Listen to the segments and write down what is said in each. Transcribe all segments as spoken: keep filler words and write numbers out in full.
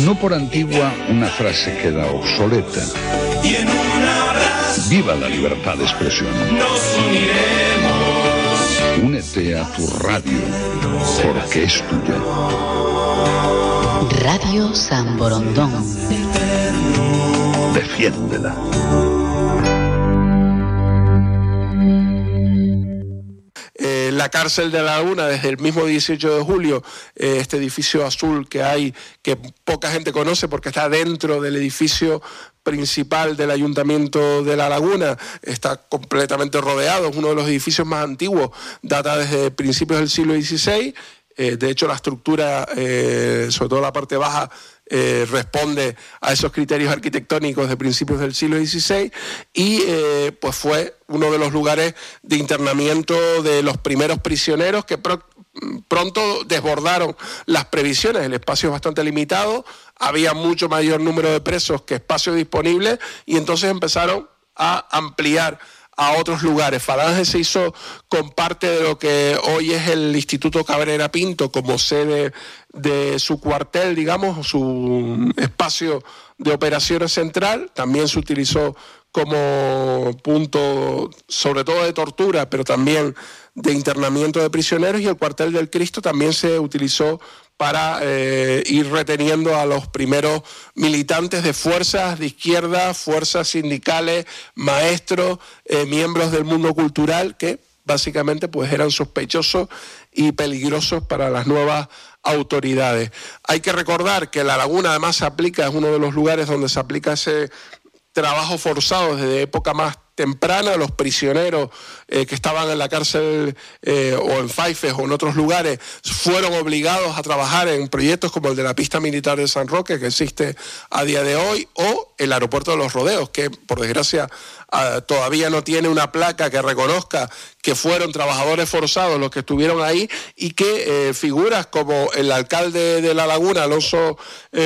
No por antigua una frase queda obsoleta. Y en un abrazo Viva la libertad de expresión. nos uniremos. Únete a tu radio, porque es tuya. Radio San Borondón. Defiéndela. Eh, la cárcel de La Laguna, desde el mismo dieciocho de julio, eh, este edificio azul que hay, que poca gente conoce porque está dentro del edificio principal del Ayuntamiento de La Laguna, está completamente rodeado, es uno de los edificios más antiguos, data desde principios del siglo dieciséis. Eh, de hecho, la estructura, eh, sobre todo la parte baja, eh, responde a esos criterios arquitectónicos de principios del siglo dieciséis y eh, pues fue uno de los lugares de internamiento de los primeros prisioneros que pro pronto desbordaron las previsiones. El espacio es bastante limitado, había mucho mayor número de presos que espacio disponible y entonces empezaron a ampliar a otros lugares. Falange se hizo con parte de lo que hoy es el Instituto Cabrera Pinto como sede de su cuartel, digamos, su espacio de operaciones central. También se utilizó como punto, sobre todo de tortura, pero también de internamiento de prisioneros, y el cuartel del Cristo también se utilizó para eh, ir reteniendo a los primeros militantes de fuerzas de izquierda, fuerzas sindicales, maestros, eh, miembros del mundo cultural, que básicamente pues eran sospechosos y peligrosos para las nuevas autoridades. Hay que recordar que La Laguna además se aplica, es uno de los lugares donde se aplica ese trabajo forzado desde época más temprana. Los prisioneros eh, que estaban en la cárcel eh, o en Faifes o en otros lugares fueron obligados a trabajar en proyectos como el de la pista militar de San Roque, que existe a día de hoy, o el aeropuerto de Los Rodeos, que por desgracia uh, todavía no tiene una placa que reconozca que fueron trabajadores forzados los que estuvieron ahí, y que eh, figuras como el alcalde de La Laguna, Alonso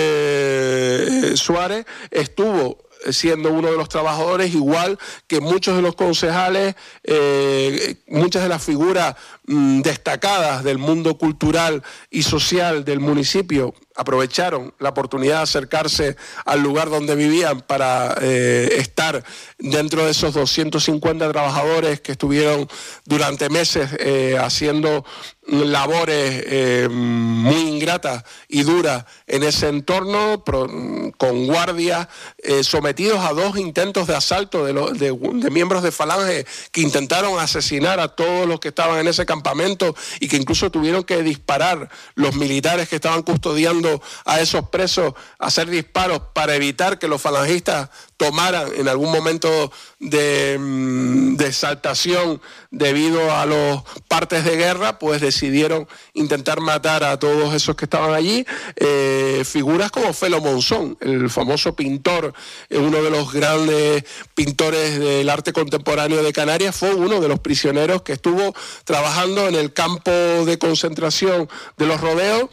eh, Suárez, estuvo siendo uno de los trabajadores, igual que muchos de los concejales, eh, muchas de las figuras mmm, destacadas del mundo cultural y social del municipio aprovecharon la oportunidad de acercarse al lugar donde vivían para eh, estar dentro de esos doscientos cincuenta trabajadores que estuvieron durante meses eh, haciendo labores eh, muy ingratas y duras en ese entorno, pro, con guardias eh, sometidos a dos intentos de asalto de, lo, de, de miembros de Falange que intentaron asesinar a todos los que estaban en ese campamento, y que incluso tuvieron que disparar los militares que estaban custodiando a esos presos, hacer disparos para evitar que los falangistas tomaran en algún momento de, de exaltación debido a los partes de guerra, pues decidieron intentar matar a todos esos que estaban allí. Eh, figuras como Felo Monzón, el famoso pintor, eh, uno de los grandes pintores del arte contemporáneo de Canarias, fue uno de los prisioneros que estuvo trabajando en el campo de concentración de Los Rodeos,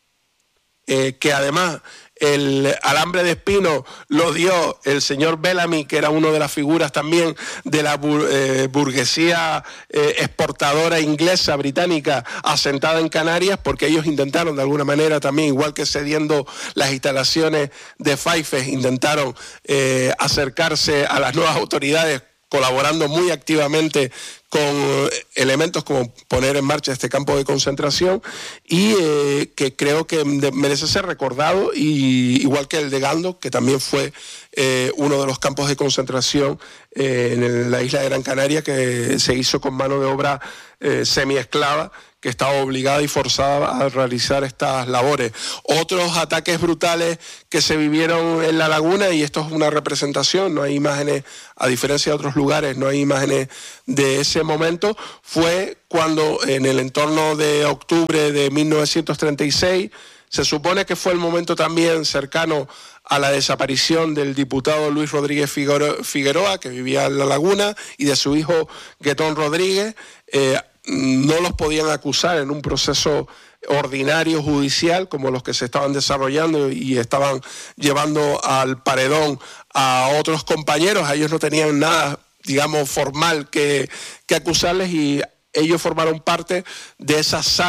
eh, que además el alambre de espino lo dio el señor Bellamy, que era una de las figuras también de la bur eh, burguesía eh, exportadora inglesa, británica, asentada en Canarias, porque ellos intentaron de alguna manera también, igual que cediendo las instalaciones de Faifes, intentaron eh, acercarse a las nuevas autoridades, colaborando muy activamente con elementos como poner en marcha este campo de concentración, y eh, que creo que merece ser recordado, y igual que el de Gando, que también fue eh, uno de los campos de concentración eh, en la isla de Gran Canaria, que se hizo con mano de obra eh, semiesclava, que estaba obligada y forzada a realizar estas labores. Otros ataques brutales que se vivieron en La Laguna, y esto es una representación, no hay imágenes, a diferencia de otros lugares, no hay imágenes de ese momento, fue cuando en el entorno de octubre de mil novecientos treinta y seis, se supone que fue el momento también cercano a la desaparición del diputado Luis Rodríguez Figueroa, que vivía en La Laguna, y de su hijo Guetón Rodríguez. eh, no los podían acusar en un proceso ordinario judicial como los que se estaban desarrollando y estaban llevando al paredón a otros compañeros. A ellos no tenían nada, digamos, formal que, que acusarles, y ellos formaron parte de esas sacas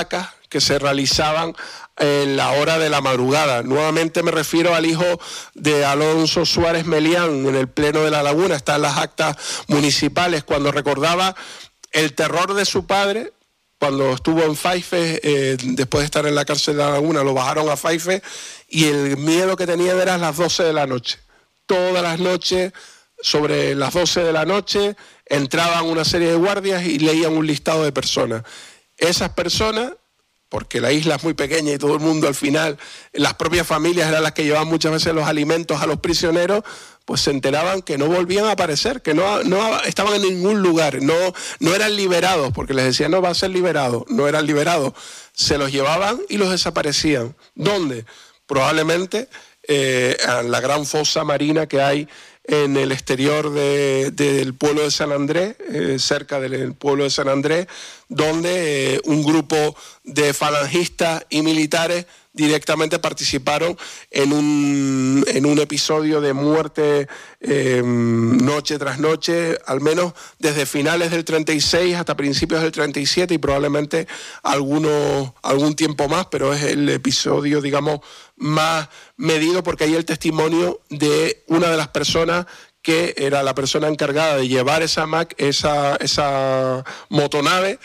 que se realizaban en la hora de la madrugada. Nuevamente me refiero al hijo de Alonso Suárez Melián en el Pleno de La Laguna, están las actas municipales, cuando recordaba el terror de su padre cuando estuvo en Faife, eh, después de estar en la cárcel de La Laguna, lo bajaron a Faife y el miedo que tenían era a las doce de la noche. Todas las noches, sobre las doce de la noche, entraban una serie de guardias y leían un listado de personas. Esas personas, porque la isla es muy pequeña y todo el mundo al final, las propias familias eran las que llevaban muchas veces los alimentos a los prisioneros, pues se enteraban que no volvían a aparecer, que no, no estaban en ningún lugar, no, no eran liberados, porque les decían no va a ser liberado, no eran liberados, se los llevaban y los desaparecían. ¿Dónde? Probablemente eh, en la gran fosa marina que hay en el exterior de, de, del pueblo de San Andrés, eh, cerca del pueblo de San Andrés, donde eh, un grupo de falangistas y militares directamente participaron en un, en un episodio de muerte eh, noche tras noche, al menos desde finales del treinta y seis hasta principios del treinta y siete y probablemente algunos, algún tiempo más, pero es el episodio, digamos, más medido porque hay el testimonio de una de las personas que era la persona encargada de llevar esa, Mac, esa, esa motonave.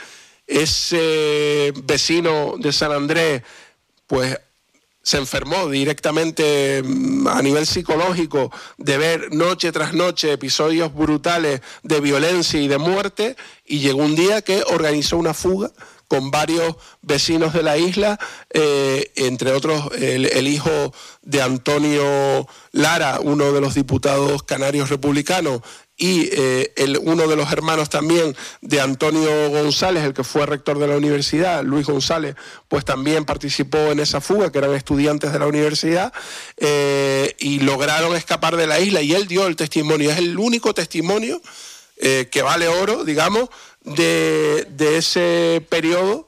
Ese vecino de San Andrés pues se enfermó directamente a nivel psicológico de ver noche tras noche episodios brutales de violencia y de muerte, y llegó un día que organizó una fuga con varios vecinos de la isla, eh, entre otros el, el hijo de Antonio Lara, uno de los diputados canarios republicanos, y eh, el, uno de los hermanos también de Antonio González, el que fue rector de la universidad, Luis González, pues también participó en esa fuga, que eran estudiantes de la universidad, eh, y lograron escapar de la isla, y él dio el testimonio, es el único testimonio eh, que vale oro, digamos, de, de ese periodo,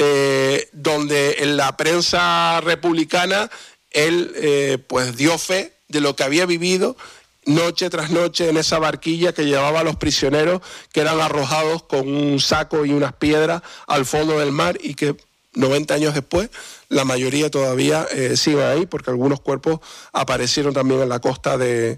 eh, donde en la prensa republicana él eh, pues dio fe de lo que había vivido noche tras noche en esa barquilla que llevaba a los prisioneros que eran arrojados con un saco y unas piedras al fondo del mar, y que noventa años después la mayoría todavía eh, siguen ahí, porque algunos cuerpos aparecieron también en la costa de,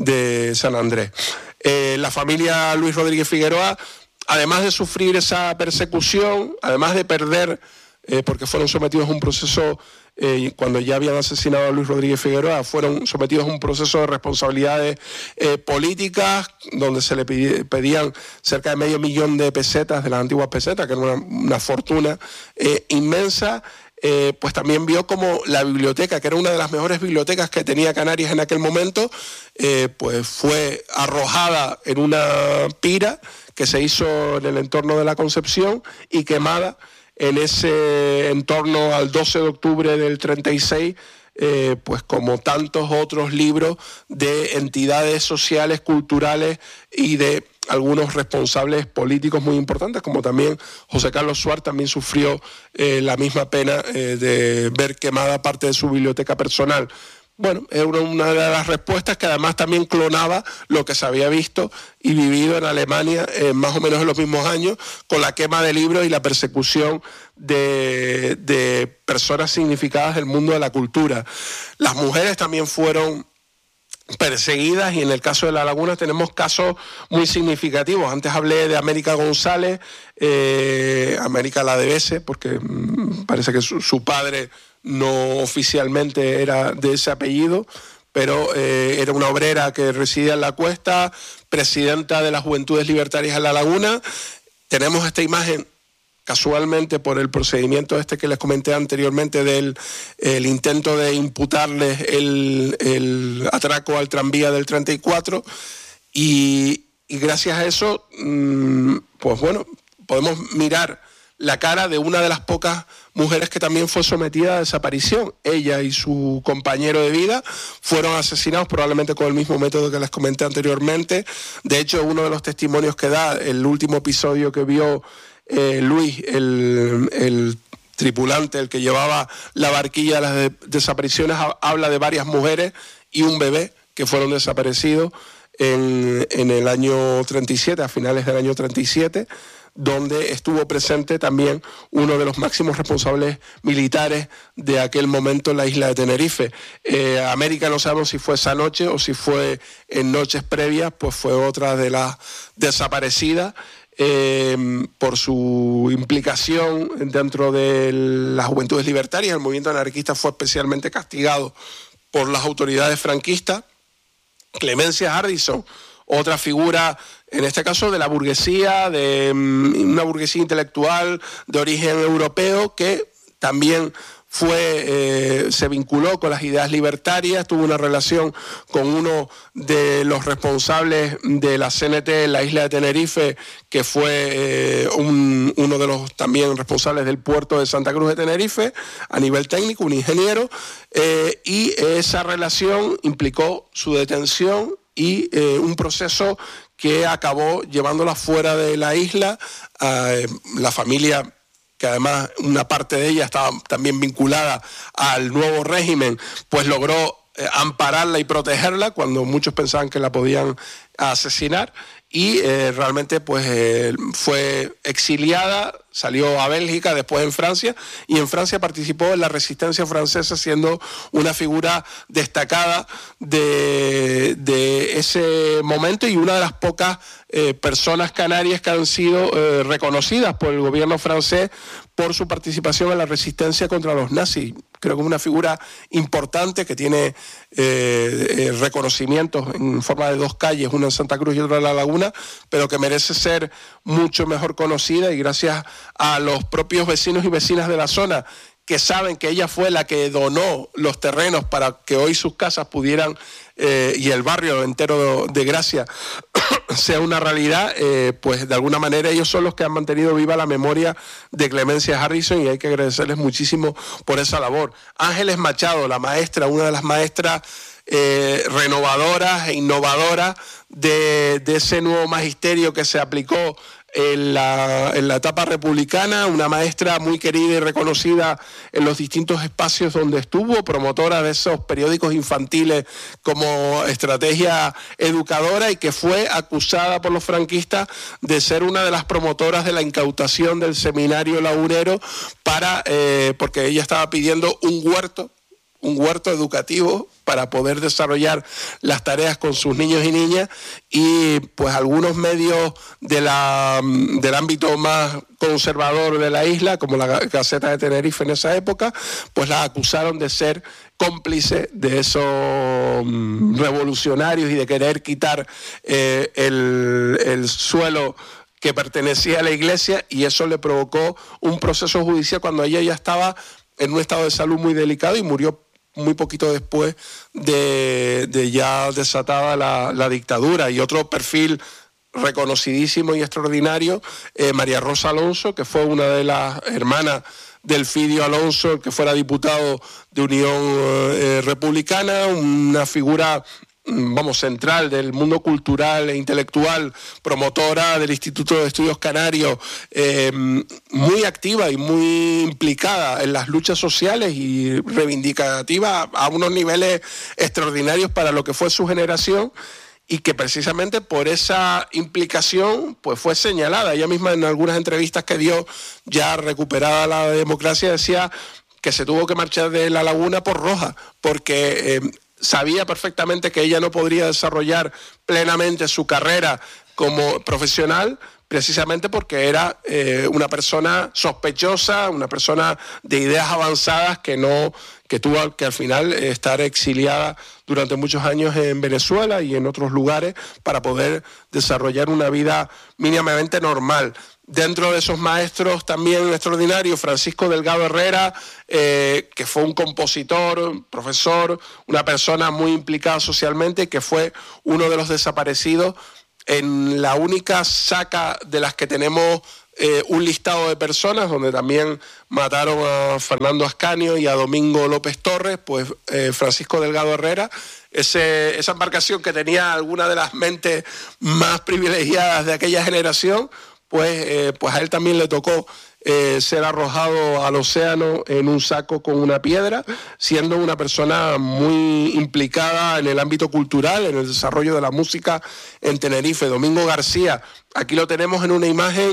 de San Andrés. Eh, la familia Luis Rodríguez Figueroa, además de sufrir esa persecución, además de perder, eh, porque fueron sometidos a un proceso, eh, cuando ya habían asesinado a Luis Rodríguez Figueroa, fueron sometidos a un proceso de responsabilidades eh, políticas, donde se le pedían cerca de medio millón de pesetas, de las antiguas pesetas, que era una, una fortuna eh, inmensa. Eh, pues también vio como la biblioteca, que era una de las mejores bibliotecas que tenía Canarias en aquel momento, eh, pues fue arrojada en una pira que se hizo en el entorno de la Concepción y quemada en ese entorno al doce de octubre del treinta y seis, eh, pues como tantos otros libros de entidades sociales, culturales y de algunos responsables políticos muy importantes, como también José Carlos Suárez también sufrió eh, la misma pena eh, de ver quemada parte de su biblioteca personal. Bueno, era una de las respuestas que además también clonaba lo que se había visto y vivido en Alemania eh, más o menos en los mismos años, con la quema de libros y la persecución de, de personas significadas del mundo de la cultura. Las mujeres también fueron perseguidas, y en el caso de La Laguna tenemos casos muy significativos. Antes hablé de América González, eh, América la Devese, porque mmm, parece que su, su padre no oficialmente era de ese apellido, pero eh, era una obrera que residía en la Cuesta, presidenta de las Juventudes Libertarias en La Laguna. Tenemos esta imagen casualmente por el procedimiento este que les comenté anteriormente del el intento de imputarles el, el atraco al tranvía del treinta y cuatro, y, y gracias a eso, pues bueno, podemos mirar la cara de una de las pocas mujeres que también fue sometida a desaparición. Ella y su compañero de vida fueron asesinados probablemente con el mismo método que les comenté anteriormente. De hecho, uno de los testimonios que da el último episodio que vio Eh, Luis, el, el tripulante, el que llevaba la barquilla a las de, desapariciones, ha, habla de varias mujeres y un bebé que fueron desaparecidos en, en el año treinta y siete, a finales del año treinta y siete, donde estuvo presente también uno de los máximos responsables militares de aquel momento en la isla de Tenerife. Eh, América no sabemos si fue esa noche o si fue en noches previas, pues fue otra de las desaparecidas. Eh, por su implicación dentro de las Juventudes Libertarias. El movimiento anarquista fue especialmente castigado por las autoridades franquistas. Clemencia Hardison, otra figura, en este caso de la burguesía, de um, una burguesía intelectual de origen europeo que también fue, eh, se vinculó con las ideas libertarias, tuvo una relación con uno de los responsables de la C N T en la isla de Tenerife, que fue eh, un, uno de los también responsables del puerto de Santa Cruz de Tenerife, a nivel técnico, un ingeniero, eh, y esa relación implicó su detención y eh, un proceso que acabó llevándola fuera de la isla. Eh, la familia, que además una parte de ella estaba también vinculada al nuevo régimen, pues logró eh, ampararla y protegerla cuando muchos pensaban que la podían asesinar, y eh, realmente pues eh, fue exiliada, salió a Bélgica, después en Francia, y en Francia participó en la resistencia francesa, siendo una figura destacada de, de ese momento y una de las pocas eh, personas canarias que han sido eh, reconocidas por el gobierno francés por su participación en la resistencia contra los nazis. Creo que es una figura importante que tiene eh, eh, reconocimientos en forma de dos calles, una en Santa Cruz y otra en La Laguna, pero que merece ser mucho mejor conocida, y gracias a los propios vecinos y vecinas de la zona, que saben que ella fue la que donó los terrenos para que hoy sus casas pudieran, eh, y el barrio entero de, de Gracia sea una realidad, eh, pues de alguna manera ellos son los que han mantenido viva la memoria de Clemencia Hardison, y hay que agradecerles muchísimo por esa labor. Ángeles Machado, la maestra, una de las maestras eh, renovadoras e innovadoras de, de ese nuevo magisterio que se aplicó En la, en la etapa republicana, una maestra muy querida y reconocida en los distintos espacios donde estuvo, promotora de esos periódicos infantiles como estrategia educadora, y que fue acusada por los franquistas de ser una de las promotoras de la incautación del seminario lagunero, para, eh, porque ella estaba pidiendo un huerto, un huerto educativo para poder desarrollar las tareas con sus niños y niñas, y pues algunos medios de la, del ámbito más conservador de la isla, como la Gaceta de Tenerife en esa época, pues la acusaron de ser cómplice de esos revolucionarios y de querer quitar eh, el, el suelo que pertenecía a la iglesia, y eso le provocó un proceso judicial cuando ella ya estaba en un estado de salud muy delicado y murió muy poquito después de, de ya desatada la, la dictadura. Y otro perfil reconocidísimo y extraordinario, eh, María Rosa Alonso, que fue una de las hermanas del Fidio Alonso, que fuera diputado de Unión eh, Republicana, una figura, vamos, central del mundo cultural e intelectual, promotora del Instituto de Estudios Canarios, eh, muy activa y muy implicada en las luchas sociales y reivindicativa a unos niveles extraordinarios para lo que fue su generación, y que precisamente por esa implicación pues fue señalada. Ella misma en algunas entrevistas que dio, ya recuperada la democracia, decía que se tuvo que marchar de La Laguna por roja, porque eh, sabía perfectamente que ella no podría desarrollar plenamente su carrera como profesional, precisamente porque era eh, una persona sospechosa, una persona de ideas avanzadas que no que tuvo que al final estar exiliada durante muchos años en Venezuela y en otros lugares para poder desarrollar una vida mínimamente normal. Dentro de esos maestros también extraordinarios, Francisco Delgado Herrera, eh, que fue un compositor, profesor, una persona muy implicada socialmente, que fue uno de los desaparecidos en la única saca de las que tenemos eh, un listado de personas, donde también mataron a Fernando Ascanio y a Domingo López Torres. Pues eh, Francisco Delgado Herrera, ese, esa embarcación que tenía alguna de las mentes más privilegiadas de aquella generación, pues, eh, pues a él también le tocó eh, ser arrojado al océano en un saco con una piedra, siendo una persona muy implicada en el ámbito cultural, en el desarrollo de la música en Tenerife. Domingo García, aquí lo tenemos en una imagen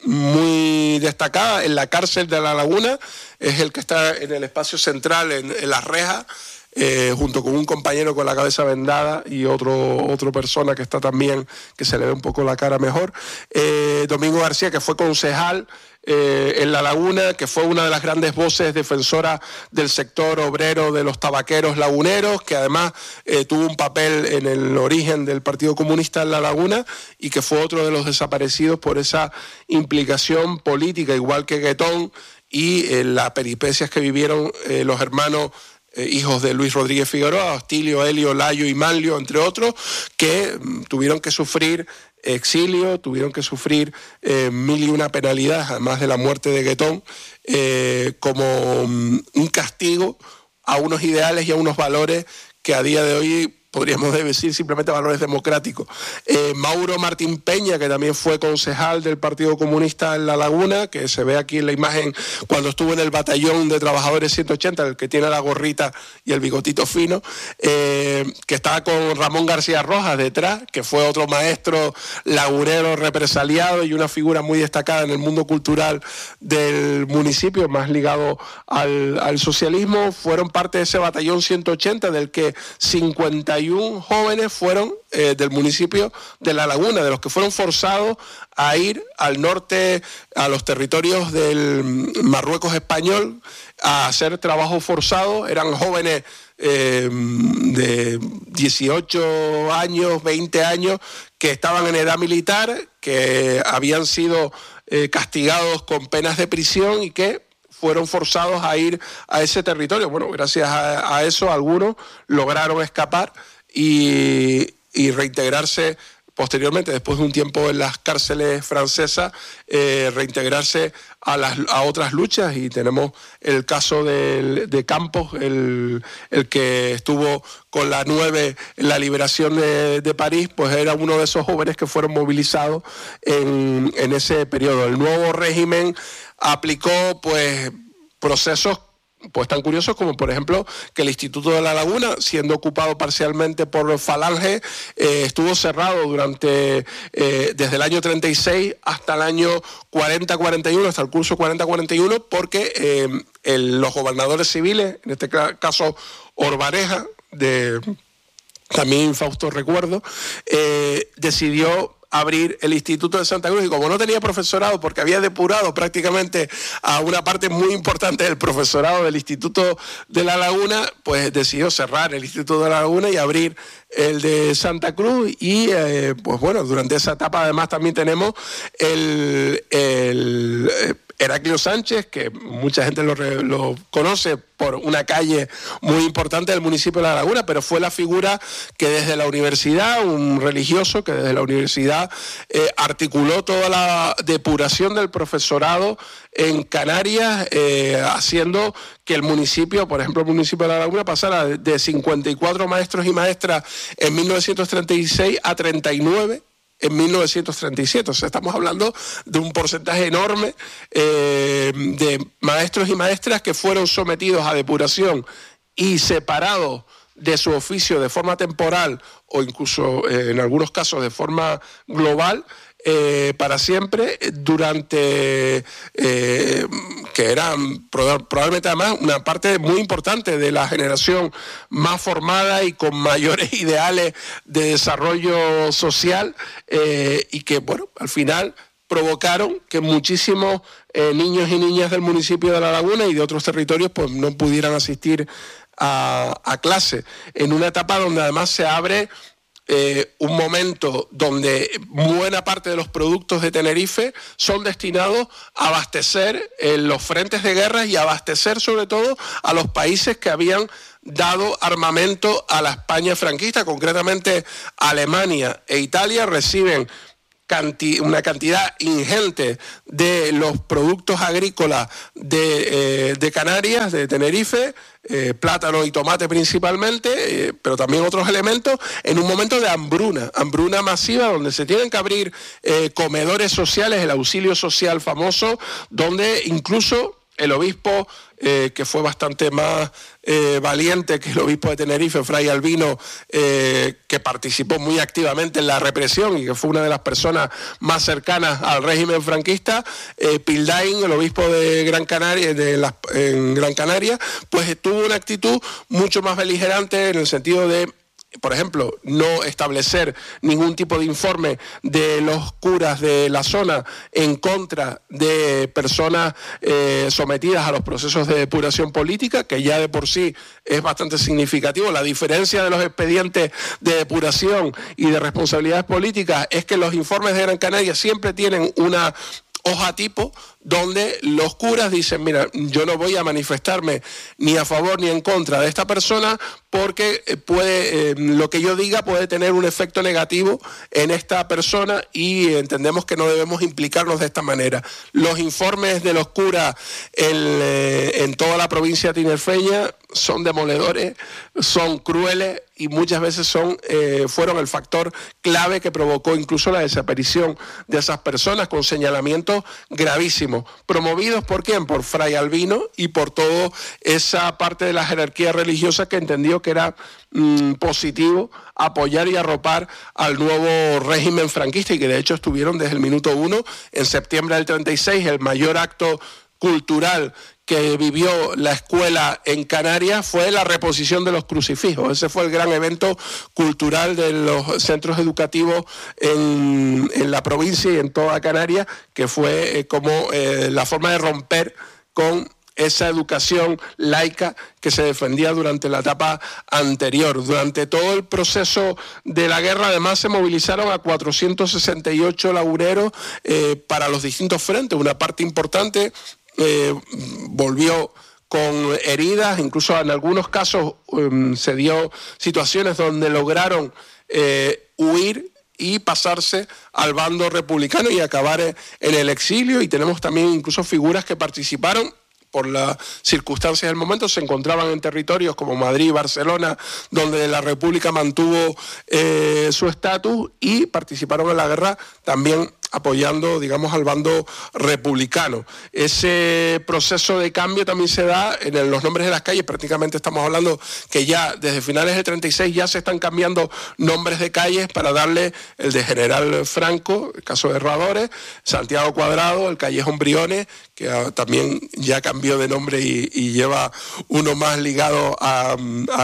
muy destacada en la cárcel de La Laguna, es el que está en el espacio central, en, en las rejas, eh, junto con un compañero con la cabeza vendada y otro otra persona que está también, que se le ve un poco la cara mejor. Eh, Domingo García, que fue concejal eh, en La Laguna, que fue una de las grandes voces defensoras del sector obrero de los tabaqueros laguneros, que además eh, tuvo un papel en el origen del Partido Comunista en La Laguna y que fue otro de los desaparecidos por esa implicación política, igual que Guetón, y eh, las peripecias que vivieron eh, los hermanos Eh, hijos de Luis Rodríguez Figueroa, Hostilio, Helio, Layo y Manlio, entre otros, que mm, tuvieron que sufrir exilio, tuvieron que sufrir eh, mil y una penalidades, además de la muerte de Guetón, eh, como mm, un castigo a unos ideales y a unos valores que a día de hoy podríamos decir simplemente valores democráticos. Eh, Mauro Martín Peña, que también fue concejal del Partido Comunista en La Laguna, que se ve aquí en la imagen cuando estuvo en el batallón de trabajadores ciento ochenta, el que tiene la gorrita y el bigotito fino, eh, que estaba con Ramón García Rojas detrás, que fue otro maestro lagunero represaliado y una figura muy destacada en el mundo cultural del municipio, más ligado al, al socialismo. Fueron parte de ese batallón ciento ochenta, del que cincuenta y uno jóvenes fueron eh, del municipio de La Laguna, de los que fueron forzados a ir al norte, a los territorios del Marruecos español, a hacer trabajo forzado. Eran jóvenes eh, de dieciocho años, veinte años, que estaban en edad militar, que habían sido eh, castigados con penas de prisión y que fueron forzados a ir a ese territorio. Bueno, gracias a, a eso algunos lograron escapar y, y reintegrarse posteriormente, después de un tiempo en las cárceles francesas, eh, reintegrarse a, las, a otras luchas. Y tenemos el caso de, de Campos, el, el que estuvo con la nueve en la liberación de, de París, pues era uno de esos jóvenes que fueron movilizados en, en ese periodo. El nuevo régimen aplicó pues procesos pues tan curiosos como, por ejemplo, que el Instituto de La Laguna, siendo ocupado parcialmente por Falange, eh, estuvo cerrado durante eh, desde el año treinta y seis hasta el año cuarenta cuarenta y uno, hasta el curso cuarenta cuarenta y uno, porque eh, el, los gobernadores civiles, en este caso Orbareja, de también Fausto Recuerdo, eh, decidió abrir el Instituto de Santa Cruz, y como no tenía profesorado, porque había depurado prácticamente a una parte muy importante del profesorado del Instituto de La Laguna, pues decidió cerrar el Instituto de La Laguna y abrir el de Santa Cruz. Y eh, pues bueno, durante esa etapa además también tenemos el, el Heraclio Sánchez, que mucha gente lo, lo conoce por una calle muy importante del municipio de La Laguna, pero fue la figura que desde la universidad, un religioso que desde la universidad eh, articuló toda la depuración del profesorado en Canarias, eh, haciendo que el municipio, por ejemplo el municipio de La Laguna, pasara de cincuenta y cuatro maestros y maestras en mil novecientos treinta y seis a treinta y nueve en mil novecientos treinta y siete. O sea, estamos hablando de un porcentaje enorme eh, de maestros y maestras que fueron sometidos a depuración y separados de su oficio de forma temporal o incluso eh, en algunos casos de forma global, eh, para siempre, durante eh, que eran probablemente además una parte muy importante de la generación más formada y con mayores ideales de desarrollo social, eh, y que bueno, al final provocaron que muchísimos eh, niños y niñas del municipio de La Laguna y de otros territorios pues no pudieran asistir a, a clase, en una etapa donde además se abre Eh, un momento donde buena parte de los productos de Tenerife son destinados a abastecer eh, los frentes de guerra y abastecer sobre todo a los países que habían dado armamento a la España franquista. Concretamente Alemania e Italia reciben Canti- una cantidad ingente de los productos agrícolas de, eh, de Canarias, de Tenerife, eh, plátano y tomate principalmente, eh, pero también otros elementos, en un momento de hambruna, hambruna masiva, donde se tienen que abrir eh, comedores sociales, el auxilio social famoso, donde incluso el obispo, eh, que fue bastante más eh, valiente que el obispo de Tenerife, Fray Albino, eh, que participó muy activamente en la represión y que fue una de las personas más cercanas al régimen franquista, eh, Pildain, el obispo de Gran Canaria, de las, en Gran Canaria, pues tuvo una actitud mucho más beligerante en el sentido de, por ejemplo, no establecer ningún tipo de informe de los curas de la zona en contra de personas eh, sometidas a los procesos de depuración política, que ya de por sí es bastante significativo. La diferencia de los expedientes de depuración y de responsabilidades políticas es que los informes de Gran Canaria siempre tienen una hoja tipo donde los curas dicen, mira, yo no voy a manifestarme ni a favor ni en contra de esta persona porque puede, eh, lo que yo diga puede tener un efecto negativo en esta persona y entendemos que no debemos implicarnos de esta manera. Los informes de los curas en, eh, en toda la provincia tinerfeña son demoledores, son crueles y muchas veces son, eh, fueron el factor clave que provocó incluso la desaparición de esas personas con señalamientos gravísimos. ¿Promovidos por quién? Por Fray Albino y por toda esa parte de la jerarquía religiosa que entendió que era mmm, positivo apoyar y arropar al nuevo régimen franquista y que de hecho estuvieron desde el minuto uno. En septiembre del treinta y seis, el mayor acto cultural que vivió la escuela en Canarias fue la reposición de los crucifijos. Ese fue el gran evento cultural de los centros educativos en, en la provincia y en toda Canarias, que fue eh, como eh, la forma de romper con esa educación laica que se defendía durante la etapa anterior. Durante todo el proceso de la guerra, además, se movilizaron a cuatrocientos sesenta y ocho laguneros eh, para los distintos frentes. Una parte importante Eh, volvió con heridas, incluso en algunos casos um, se dio situaciones donde lograron eh, huir y pasarse al bando republicano y acabar en el exilio, y tenemos también incluso figuras que participaron por las circunstancias del momento, se encontraban en territorios como Madrid y Barcelona, donde la República mantuvo eh, su estatus y participaron en la guerra también apoyando, digamos, al bando republicano. Ese proceso de cambio también se da en los nombres de las calles. Prácticamente estamos hablando que ya desde finales del treinta y seis ya se están cambiando nombres de calles para darle el de General Franco, el caso de Herradores, Santiago Cuadrado, el Callejón Briones, que también ya cambió de nombre y, y lleva uno más ligado a,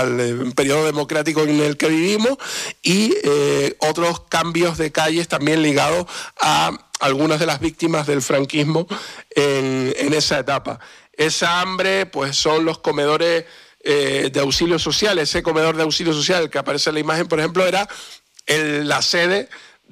al periodo democrático en el que vivimos, y eh, otros cambios de calles también ligados a algunas de las víctimas del franquismo en, en esa etapa. Esa hambre, pues son los comedores eh, de auxilio social. Ese comedor de auxilio social que aparece en la imagen, por ejemplo, era el, la sede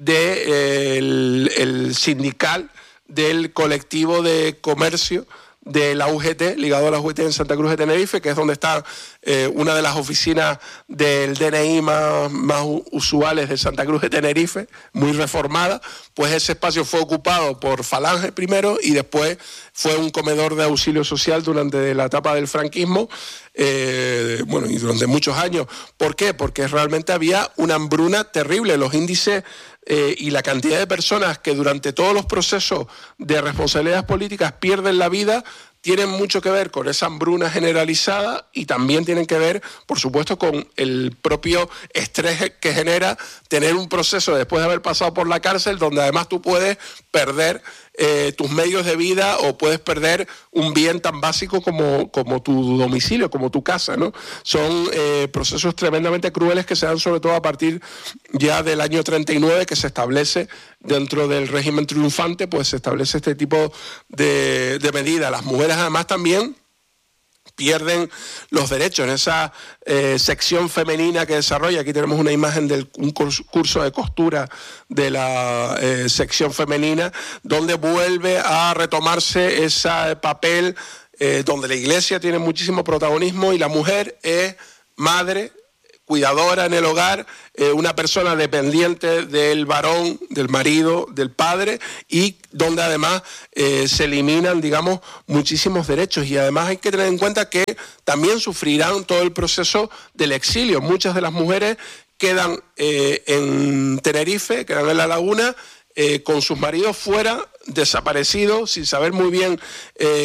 del de, el sindical del colectivo de comercio de la U G T, ligado a la U G T en Santa Cruz de Tenerife, que es donde está eh, una de las oficinas del D N I más, más usuales de Santa Cruz de Tenerife, muy reformada. Pues ese espacio fue ocupado por Falange primero y después fue un comedor de auxilio social durante la etapa del franquismo, eh, bueno, y durante muchos años. ¿Por qué? Porque realmente había una hambruna terrible. Los índices eh, y la cantidad de personas que durante todos los procesos de responsabilidades políticas pierden la vida tienen mucho que ver con esa hambruna generalizada y también tienen que ver, por supuesto, con el propio estrés que genera tener un proceso después de haber pasado por la cárcel, donde además tú puedes perder eh, tus medios de vida o puedes perder un bien tan básico como, como tu domicilio, como tu casa, ¿no? Son eh, procesos tremendamente crueles que se dan sobre todo a partir ya del año treinta y nueve, que se establece dentro del régimen triunfante, pues se establece este tipo de, de medidas. Las mujeres además también pierden los derechos en esa eh, sección femenina que desarrolla. Aquí tenemos una imagen de un curso de costura de la eh, sección femenina, donde vuelve a retomarse ese papel eh, donde la Iglesia tiene muchísimo protagonismo y la mujer es madre, cuidadora en el hogar, eh, una persona dependiente del varón, del marido, del padre, y donde además eh, se eliminan, digamos, muchísimos derechos. Y además hay que tener en cuenta que también sufrirán todo el proceso del exilio. Muchas de las mujeres quedan eh, en Tenerife, quedan en La Laguna, eh, con sus maridos fuera, desaparecidos, sin saber muy bien eh,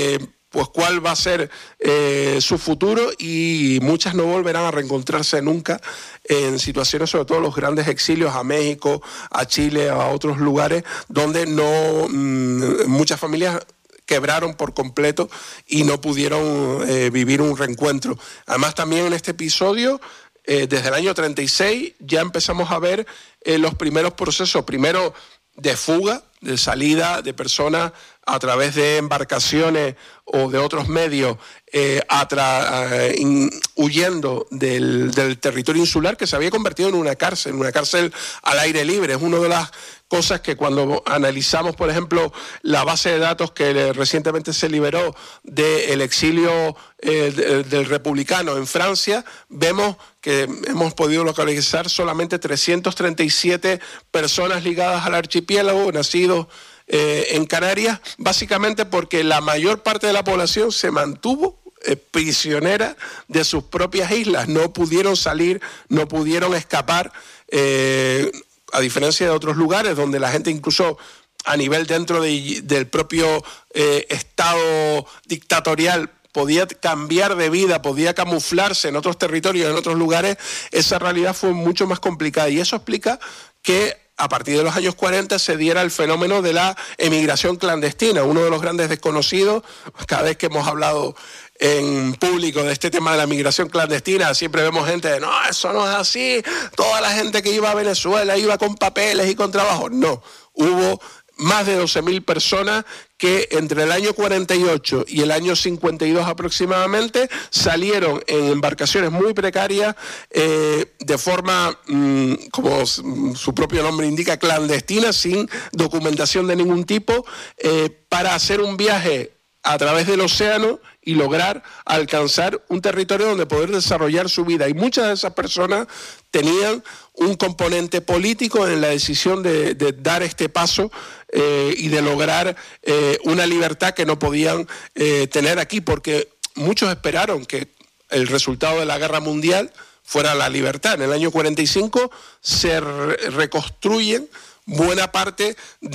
pues cuál va a ser eh, su futuro, y muchas no volverán a reencontrarse nunca en situaciones, sobre todo los grandes exilios a México, a Chile, a otros lugares donde no mmm, muchas familias quebraron por completo y no pudieron eh, vivir un reencuentro. Además, también en este episodio, eh, desde el año treinta y seis, ya empezamos a ver eh, los primeros procesos, primero de fuga, de salida de personas a través de embarcaciones o de otros medios, eh, atra, in, huyendo del, del territorio insular, que se había convertido en una cárcel, una cárcel al aire libre. Es una de las cosas que cuando analizamos, por ejemplo, la base de datos que recientemente se liberó del exilio eh, de, del republicano en Francia, vemos que hemos podido localizar solamente trescientas treinta y siete personas ligadas al archipiélago, nacidos eh, en Canarias, básicamente porque la mayor parte de la población se mantuvo eh, prisionera de sus propias islas, no pudieron salir, no pudieron escapar, eh, a diferencia de otros lugares donde la gente incluso a nivel dentro de, del propio eh, estado dictatorial podía cambiar de vida, podía camuflarse en otros territorios, en otros lugares. Esa realidad fue mucho más complicada, y eso explica que a partir de los años cuarenta se diera el fenómeno de la emigración clandestina, uno de los grandes desconocidos. Cada vez que hemos hablado en público de este tema de la migración clandestina, siempre vemos gente de, no, eso no es así, toda la gente que iba a Venezuela iba con papeles y con trabajo. No, hubo más de doce mil personas que entre el año cuarenta y ocho y el año cincuenta y dos aproximadamente salieron en embarcaciones muy precarias, eh, de forma, mmm, como su propio nombre indica, clandestina, sin documentación de ningún tipo, eh, para hacer un viaje a través del océano y lograr alcanzar un territorio donde poder desarrollar su vida. Y muchas de esas personas tenían un componente político en la decisión de, de dar este paso eh, y de lograr eh, una libertad que no podían eh, tener aquí, porque muchos esperaron que el resultado de la guerra mundial fuera la libertad. En el año cuarenta y cinco se re- reconstruyen buena parte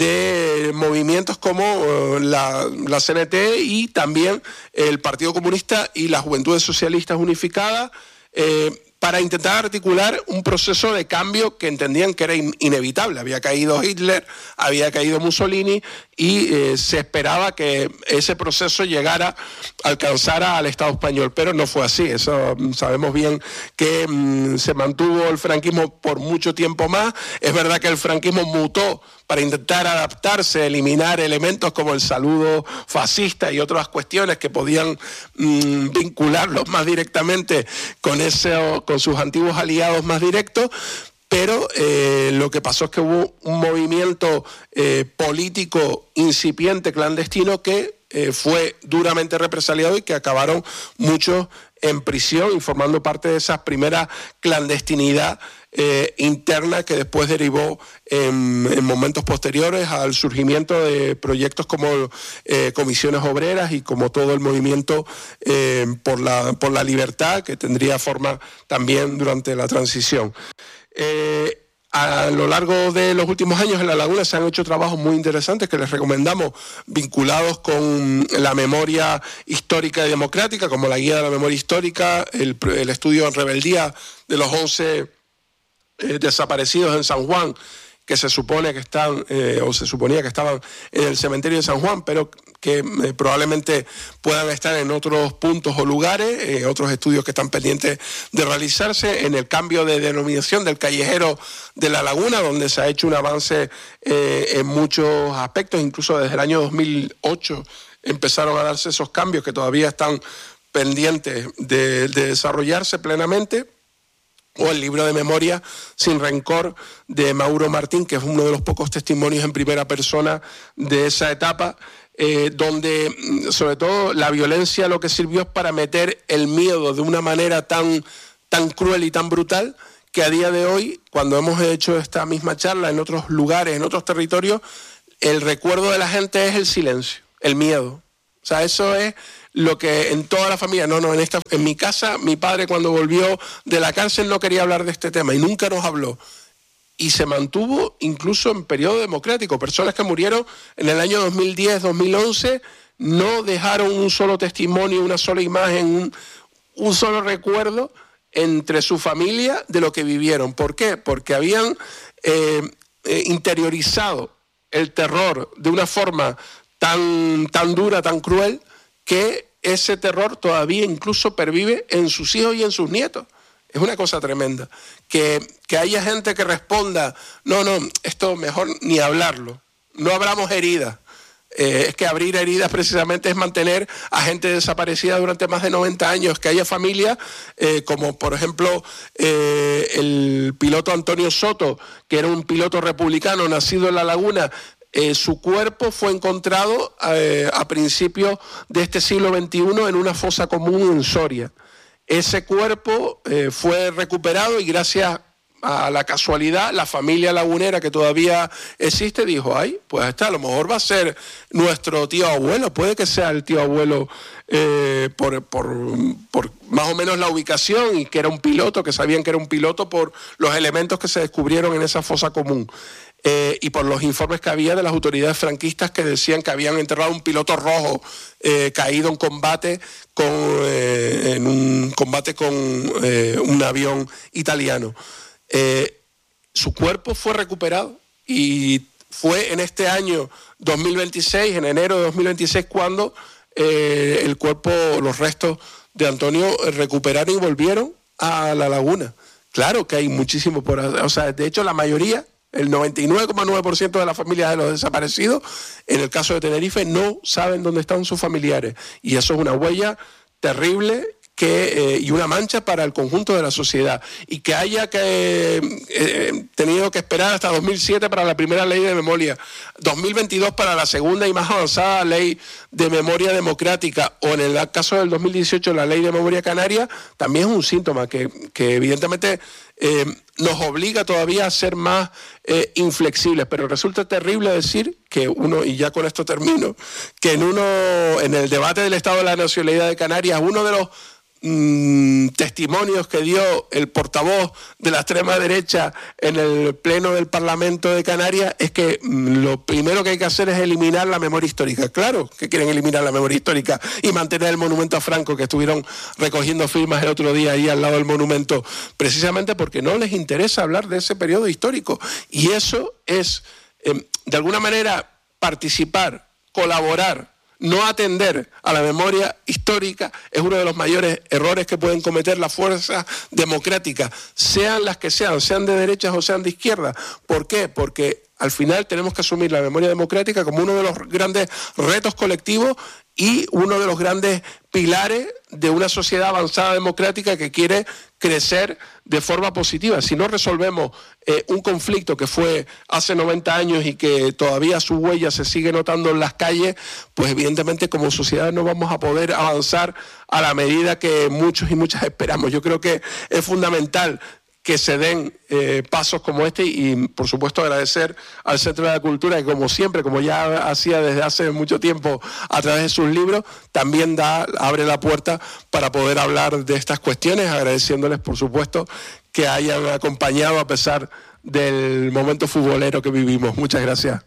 de movimientos como uh, la, la C N T y también el Partido Comunista y las Juventudes Socialistas Unificadas, eh, para intentar articular un proceso de cambio que entendían que era in- inevitable. Había caído Hitler, había caído Mussolini, y eh, se esperaba que ese proceso llegara, alcanzara al Estado español, pero no fue así. Eso sabemos bien que mmm, se mantuvo el franquismo por mucho tiempo más. Es verdad que el franquismo mutó para intentar adaptarse, eliminar elementos como el saludo fascista y otras cuestiones que podían mmm, vincularlos más directamente con, ese, con sus antiguos aliados más directos. Pero eh, lo que pasó es que hubo un movimiento eh, político incipiente, clandestino, que eh, fue duramente represaliado y que acabaron muchos en prisión, y formando parte de esa primera clandestinidad eh, interna que después derivó en, en momentos posteriores al surgimiento de proyectos como eh, comisiones obreras y como todo el movimiento eh, por la, por la libertad, que tendría forma también durante la transición. Eh, a lo largo de los últimos años en La Laguna se han hecho trabajos muy interesantes que les recomendamos, vinculados con la memoria histórica y democrática, como la Guía de la Memoria Histórica, el, el estudio en rebeldía de los once eh, desaparecidos en San Juan, que se supone que están, eh, o se suponía que estaban en el cementerio de San Juan, pero que eh, probablemente puedan estar en otros puntos o lugares, eh, otros estudios que están pendientes de realizarse, en el cambio de denominación del callejero de La Laguna, donde se ha hecho un avance eh, en muchos aspectos, incluso desde el año dos mil ocho empezaron a darse esos cambios que todavía están pendientes de, de desarrollarse plenamente. O el libro de memoria Sin Rencor de Mauro Martín, que es uno de los pocos testimonios en primera persona de esa etapa, eh, donde sobre todo la violencia lo que sirvió es para meter el miedo de una manera tan, tan cruel y tan brutal, que a día de hoy, cuando hemos hecho esta misma charla en otros lugares, en otros territorios, el recuerdo de la gente es el silencio, el miedo. O sea, eso es lo que en toda la familia, no, no, en esta, en mi casa, mi padre cuando volvió de la cárcel no quería hablar de este tema y nunca nos habló. Y se mantuvo incluso en periodo democrático. Personas que murieron en el año dos mil diez, dos mil once, no dejaron un solo testimonio, una sola imagen, un, un solo recuerdo entre su familia de lo que vivieron. ¿Por qué? Porque habían eh, eh, interiorizado el terror de una forma tan, tan dura, tan cruel, que ese terror todavía incluso pervive en sus hijos y en sus nietos. Es una cosa tremenda. Que, que haya gente que responda, no, no, esto mejor ni hablarlo. No abramos heridas. Eh, es que abrir heridas precisamente es mantener a gente desaparecida durante más de noventa años, que haya familias eh, como por ejemplo eh, el piloto Antonio Soto, que era un piloto republicano nacido en La Laguna. Eh, su cuerpo fue encontrado eh, a principios de este siglo veintiuno en una fosa común en Soria. Ese cuerpo eh, fue recuperado y gracias a la casualidad, la familia lagunera que todavía existe dijo, ay, pues está, a lo mejor va a ser nuestro tío abuelo, puede que sea el tío abuelo eh, por, por, por más o menos la ubicación, y que era un piloto, que sabían que era un piloto por los elementos que se descubrieron en esa fosa común. Eh, y por los informes que había de las autoridades franquistas que decían que habían enterrado un piloto rojo eh, caído en combate con, eh, en un combate con eh, un avión italiano. Eh, su cuerpo fue recuperado y fue en este año dos mil veintiséis, en enero de dos mil veintiséis, cuando eh, el cuerpo, los restos de Antonio recuperaron y volvieron a La Laguna. Claro que hay muchísimo por hacer, o sea, de hecho la mayoría, el noventa y nueve coma nueve por ciento de las familias de los desaparecidos, en el caso de Tenerife, no saben dónde están sus familiares, y eso es una huella terrible que, eh, y una mancha para el conjunto de la sociedad, y que haya que, eh, tenido que esperar hasta dos mil siete para la primera ley de memoria, dos mil veintidós para la segunda y más avanzada ley de memoria democrática, o en el caso del dos mil dieciocho la ley de memoria canaria, también es un síntoma que, que evidentemente eh, nos obliga todavía a ser más eh, inflexibles, pero resulta terrible decir que uno, y ya con esto termino, que en uno, en el debate del Estado de la Nacionalidad de Canarias, uno de los Mm, testimonios que dio el portavoz de la extrema derecha en el pleno del Parlamento de Canarias es que mm, lo primero que hay que hacer es eliminar la memoria histórica. Claro que quieren eliminar la memoria histórica y mantener el monumento a Franco, que estuvieron recogiendo firmas el otro día ahí al lado del monumento, precisamente porque no les interesa hablar de ese periodo histórico. Y eso es, eh, de alguna manera, participar, colaborar, no atender a la memoria histórica es uno de los mayores errores que pueden cometer las fuerzas democráticas, sean las que sean, sean de derechas o sean de izquierda. ¿Por qué? Porque al final tenemos que asumir la memoria democrática como uno de los grandes retos colectivos y uno de los grandes pilares de una sociedad avanzada democrática que quiere crecer de forma positiva. Si no resolvemos eh, un conflicto que fue hace noventa años y que todavía su huella se sigue notando en las calles, pues evidentemente como sociedad no vamos a poder avanzar a la medida que muchos y muchas esperamos. Yo creo que es fundamental que se den eh, pasos como este y, por supuesto, agradecer al Centro de la Cultura que, como siempre, como ya hacía desde hace mucho tiempo a través de sus libros, también da, abre la puerta para poder hablar de estas cuestiones, agradeciéndoles, por supuesto, que hayan acompañado a pesar del momento futbolero que vivimos. Muchas gracias.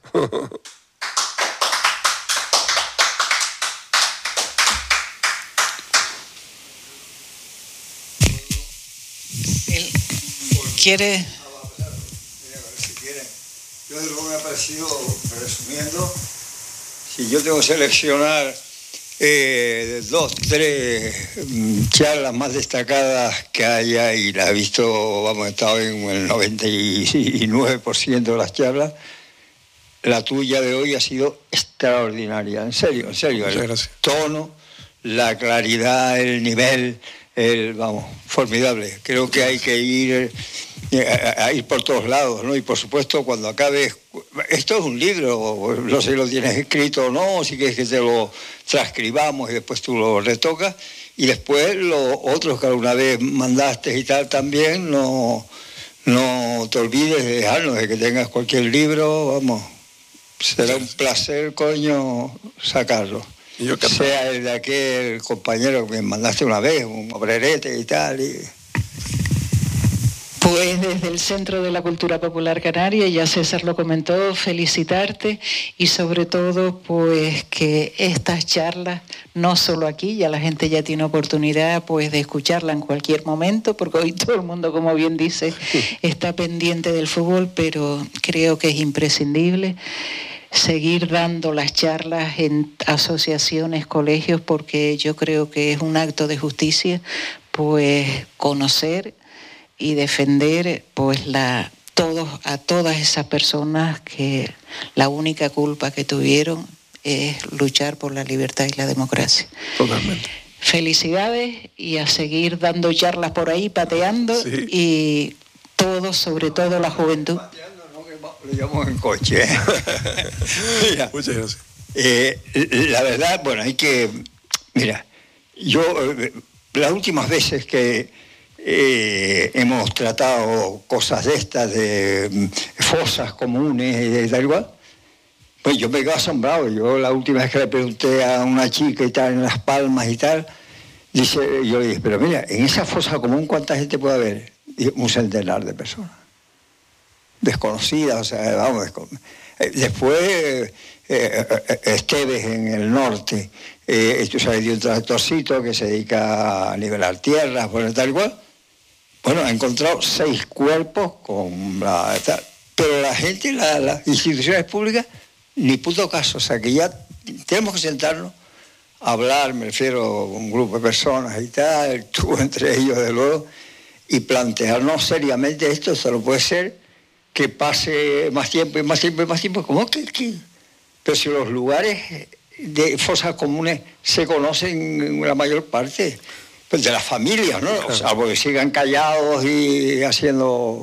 ¿Quiere? Yo de luego me ha parecido, resumiendo, si yo tengo que seleccionar eh, dos, tres charlas más destacadas que haya, y las he visto, vamos, he estado en el noventa y nueve por ciento de las charlas, la tuya de hoy ha sido extraordinaria, en serio, en serio. Muchas el gracias. Tono, la claridad, el nivel, el, vamos, formidable. Creo que hay que ir... A, a ir por todos lados, ¿no? Y por supuesto, cuando acabes, esto es un libro, no sé si lo tienes escrito o no, si quieres que te lo transcribamos y después tú lo retocas, y después los otros que alguna vez mandaste y tal también, no, no te olvides de dejarnos, de que tengas cualquier libro, vamos, será un placer, coño, sacarlo. Yo sea el de aquel compañero que me mandaste una vez, un obrerete y tal, y... Pues desde el Centro de la Cultura Popular Canaria, ya César lo comentó, felicitarte y sobre todo pues que estas charlas, no solo aquí, ya la gente ya tiene oportunidad pues de escucharla en cualquier momento, porque hoy todo el mundo, como bien dice, está pendiente del fútbol, pero creo que es imprescindible seguir dando las charlas en asociaciones, colegios, porque yo creo que es un acto de justicia pues conocer y defender pues la todos a todas esas personas que la única culpa que tuvieron es luchar por la libertad y la democracia. Totalmente. Felicidades y a seguir dando charlas por ahí, pateando, sí. Y todos, sobre todo la juventud. Pateando, no, que lo llevamos en coche. Mira, muchas gracias. Eh, la verdad, bueno, hay que... Mira, yo eh, las últimas veces que Eh, hemos tratado cosas de estas, de fosas comunes y de tal igual, pues yo me quedo asombrado. Yo la última vez que le pregunté a una chica y tal, en Las Palmas y tal, dice, yo le dije, pero mira, en esa fosa común, ¿cuánta gente puede haber? Dice, un centenar de personas. Desconocidas, o sea, vamos, descon... Después, eh, eh, Esteves en el norte, eh, tú sabes, de un tractorcito que se dedica a nivelar tierras, bueno, tal cual. Bueno, ha encontrado seis cuerpos con la... Pero la gente, la, las instituciones públicas, ni puto caso. O sea, que ya tenemos que sentarnos a hablar, me refiero a un grupo de personas y tal, tú entre ellos, de luego, y plantearnos seriamente esto. Esto no puede ser que pase más tiempo y más tiempo y más tiempo. ¿Cómo que, que? Pero si los lugares de fosas comunes se conocen en la mayor parte... Pues de las familias, ¿no? O sea, porque sigan callados y haciendo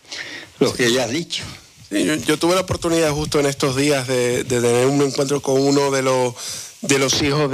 lo que ya has dicho. Sí, yo, yo tuve la oportunidad justo en estos días de, de tener un encuentro con uno de los de los hijos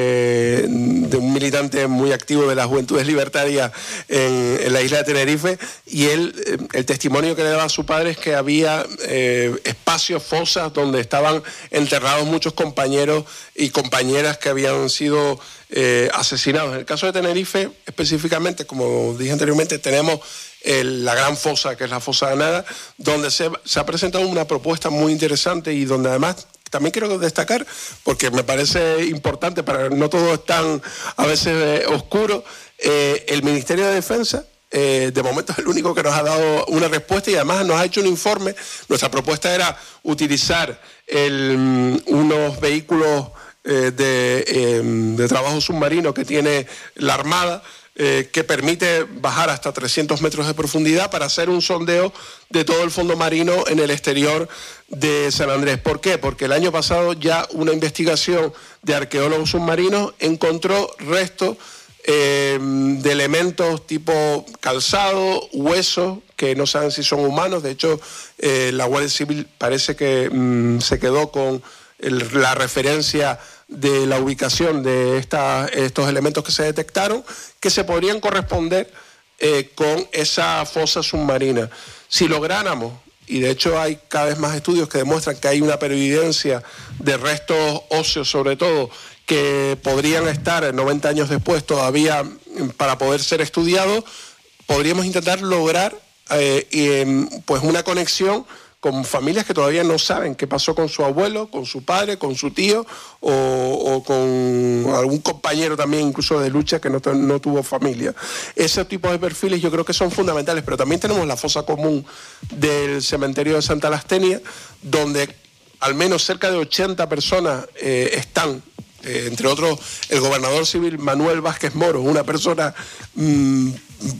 de, de un militante muy activo de las Juventudes Libertarias en, en la isla de Tenerife, y él, el testimonio que le daba a su padre es que había eh, espacios, fosas, donde estaban enterrados muchos compañeros y compañeras que habían sido eh, asesinados. En el caso de Tenerife, específicamente, como dije anteriormente, tenemos el, la gran fosa, que es la fosa de Nada, donde se, se ha presentado una propuesta muy interesante y donde además... También quiero destacar, porque me parece importante, para no todo es tan a veces eh, oscuro, eh, el Ministerio de Defensa, eh, de momento es el único que nos ha dado una respuesta y además nos ha hecho un informe. Nuestra propuesta era utilizar el, um, unos vehículos eh, de, eh, de trabajo submarino que tiene la Armada, Eh, que permite bajar hasta trescientos metros de profundidad para hacer un sondeo de todo el fondo marino en el exterior de San Andrés. ¿Por qué? Porque el año pasado ya una investigación de arqueólogos submarinos encontró restos eh, de elementos tipo calzado, huesos, que no saben si son humanos. De hecho, eh, la Guardia Civil parece que mmm, se quedó con el, la referencia de la ubicación de esta, estos elementos que se detectaron, que se podrían corresponder eh, con esa fosa submarina. Si lográramos, y de hecho hay cada vez más estudios que demuestran que hay una pervivencia de restos óseos, sobre todo, que podrían estar noventa años después todavía para poder ser estudiados, podríamos intentar lograr eh, eh, pues una conexión con familias que todavía no saben qué pasó con su abuelo, con su padre, con su tío o, o con algún compañero también incluso de lucha que no, no tuvo familia. Ese tipo de perfiles yo creo que son fundamentales, pero también tenemos la fosa común del cementerio de Santa Lastenia, donde al menos cerca de ochenta personas eh, están, eh, entre otros el gobernador civil Manuel Vázquez Moro, una persona mmm,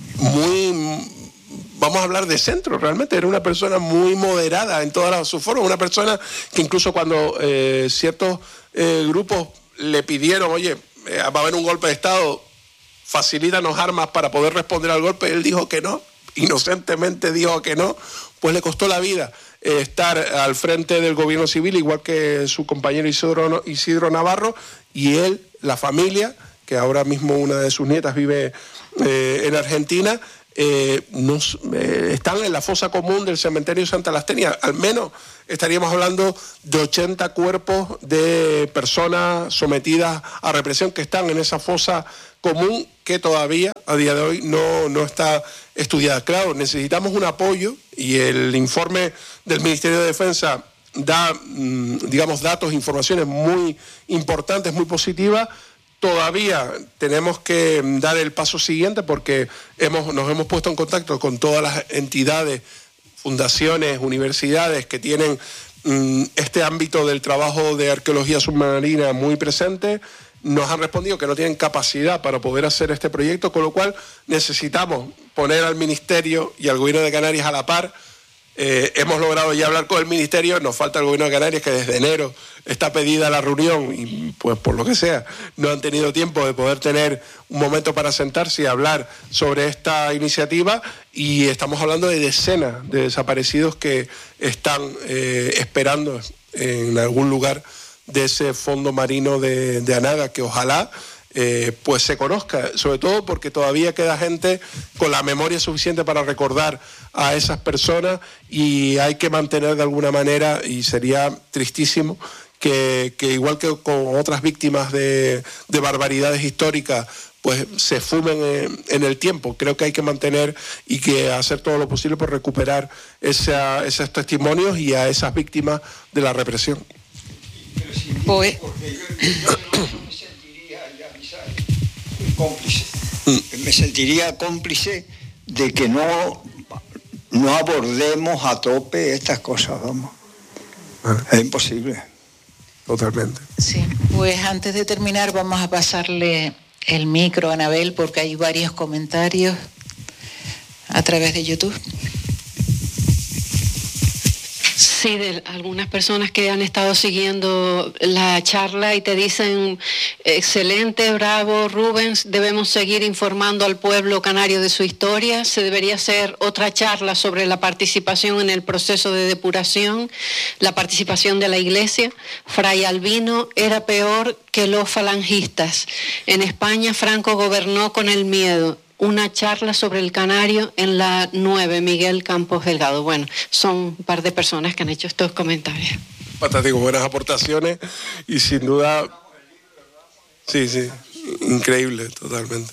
muy... Vamos a hablar de centro, realmente era una persona muy moderada en todas sus formas, una persona que incluso cuando eh, ciertos eh, grupos le pidieron, oye, eh, va a haber un golpe de Estado, facilítanos armas para poder responder al golpe, él dijo que no, inocentemente dijo que no, pues le costó la vida eh, estar al frente del gobierno civil, igual que su compañero Isidro, Isidro Navarro, y él, la familia, que ahora mismo una de sus nietas vive eh, en Argentina, eh, nos, eh, están en la fosa común del cementerio Santa Lastenia. Al menos estaríamos hablando de ochenta cuerpos de personas sometidas a represión que están en esa fosa común que todavía a día de hoy no, no está estudiada. Claro, necesitamos un apoyo y el informe del Ministerio de Defensa da, digamos, datos, informaciones muy importantes, muy positivas. Todavía tenemos que dar el paso siguiente porque hemos, nos hemos puesto en contacto con todas las entidades, fundaciones, universidades que tienen mm, este ámbito del trabajo de arqueología submarina muy presente. Nos han respondido que no tienen capacidad para poder hacer este proyecto, con lo cual necesitamos poner al Ministerio y al Gobierno de Canarias a la par. Eh, hemos logrado ya hablar con el Ministerio, nos falta el Gobierno de Canarias, que desde enero está pedida la reunión y pues por lo que sea no han tenido tiempo de poder tener un momento para sentarse y hablar sobre esta iniciativa, y estamos hablando de decenas de desaparecidos que están eh, esperando en algún lugar de ese fondo marino de, de Anaga, que ojalá Eh, pues se conozca, sobre todo porque todavía queda gente con la memoria suficiente para recordar a esas personas, y hay que mantener de alguna manera, y sería tristísimo que, que igual que con otras víctimas de, de barbaridades históricas pues se fumen en, en el tiempo. Creo que hay que mantener y que hacer todo lo posible por recuperar esa, esos testimonios y a esas víctimas de la represión. Pues... cómplice. Mm. Me sentiría cómplice de que no, no abordemos a tope estas cosas, vamos. Ah. Es imposible. Totalmente. Sí, pues antes de terminar vamos a pasarle el micro a Anabel porque hay varios comentarios a través de YouTube. Sí, de algunas personas que han estado siguiendo la charla y te dicen, excelente, bravo, Rubens, debemos seguir informando al pueblo canario de su historia, se debería hacer otra charla sobre la participación en el proceso de depuración, la participación de la Iglesia. Fray Albino era peor que los falangistas. En España Franco gobernó con el miedo. Una charla sobre el canario en la nueve, Miguel Campos Delgado. Bueno, son un par de personas que han hecho estos comentarios. Fantástico, buenas aportaciones y sin duda, sí, sí, increíble, totalmente.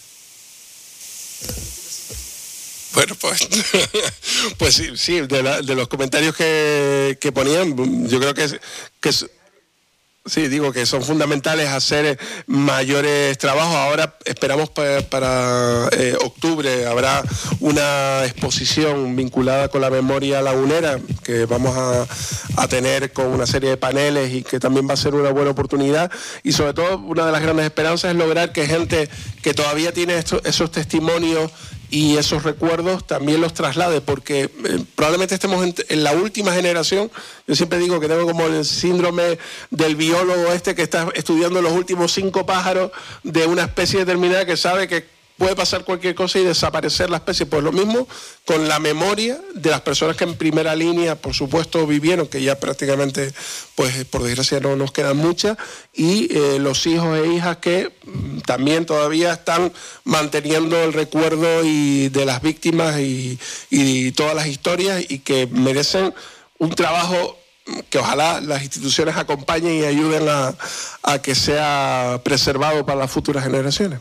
Bueno, pues, pues sí, sí de, la, de los comentarios que, que ponían, yo creo que es... Que es Sí, digo que son fundamentales hacer mayores trabajos. Ahora esperamos para, para eh, octubre habrá una exposición vinculada con la memoria lagunera que vamos a, a tener con una serie de paneles y que también va a ser una buena oportunidad, y sobre todo una de las grandes esperanzas es lograr que gente que todavía tiene esto, esos testimonios y esos recuerdos también los traslade, porque eh, probablemente estemos en, en la última generación. Yo siempre digo que tengo como el síndrome del biólogo este que está estudiando los últimos cinco pájaros de una especie determinada, que sabe que puede pasar cualquier cosa y desaparecer la especie. Pues lo mismo con la memoria de las personas que en primera línea, por supuesto, vivieron, que ya prácticamente, pues por desgracia no nos quedan muchas, y eh, los hijos e hijas que mm, también todavía están manteniendo el recuerdo y de las víctimas y, y todas las historias, y que merecen un trabajo que ojalá las instituciones acompañen y ayuden a, a que sea preservado para las futuras generaciones.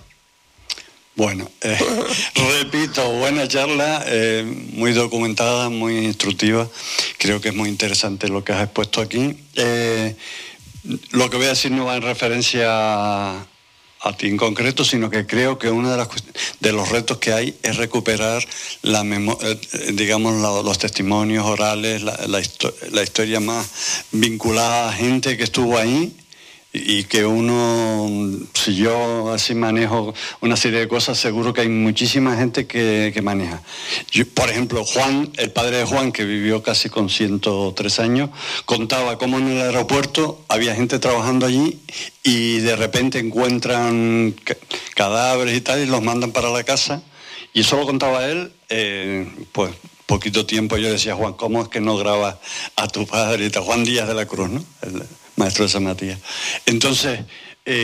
Bueno, eh, repito, buena charla, eh, muy documentada, muy instructiva. Creo que es muy interesante lo que has expuesto aquí. Eh, lo que voy a decir no va en referencia a, a ti en concreto, sino que creo que uno de, las, de los retos que hay es recuperar la memo, eh, digamos, la, los testimonios orales, la, la, histo la historia más vinculada a gente que estuvo ahí. Y que uno, si yo así manejo una serie de cosas, seguro que hay muchísima gente que, que maneja. Yo, por ejemplo, Juan, el padre de Juan, que vivió casi con ciento tres años, contaba cómo en el aeropuerto había gente trabajando allí y de repente encuentran cadáveres y tal y los mandan para la casa. Y eso lo contaba él, eh, pues poquito tiempo. Yo decía, Juan, ¿cómo es que no grabas a tu padre? Juan Díaz de la Cruz, ¿no? El, maestro de San Matías. Entonces, eh,